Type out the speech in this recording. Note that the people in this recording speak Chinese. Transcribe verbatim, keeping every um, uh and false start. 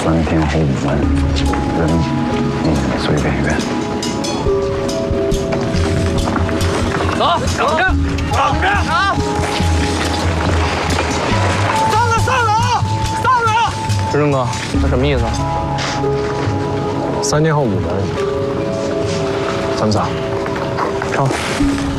三天后午门，人嗯随便约。 走，等着，等着啊！上来，上来啊！上来啊！ 石正哥，这什么意思啊？三天后午门，咱们走，上。